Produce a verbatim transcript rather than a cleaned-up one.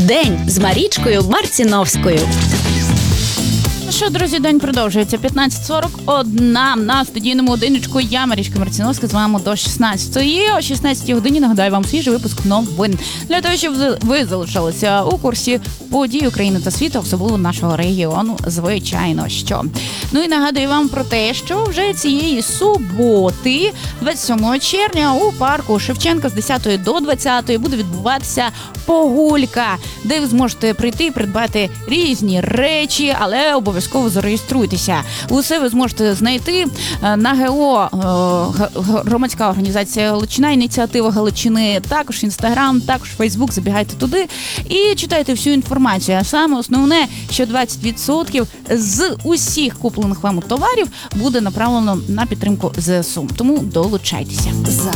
День з Марічкою Марціновською. Ну що, друзі, день продовжується. п'ятнадцять сорок один на студійному годиночку. Я, Марічка Марціновська, з вами до шістнадцятої. О шістнадцятій годині нагадаю вам свіжий випуск новин. Для того, щоб ви залишалися у курсі подій України та світу, особливо нашого регіону, звичайно, що. Ну і нагадую вам про те, що вже цієї суботи, двадцять сьомого червня, у парку Шевченка з десятої до двадцятої буде відбуватися прогулька, де ви зможете прийти і придбати різні речі, але обов'язково зареєструйтеся. Усе ви зможете знайти на ГО, громадська організація Галичина, ініціатива Галичини, також Інстаграм, також Фейсбук, забігайте туди і читайте всю інформацію. А саме основне, що двадцять відсотків з усіх куплених вами товарів буде направлено на підтримку ЗСУ. Тому долучайтеся. За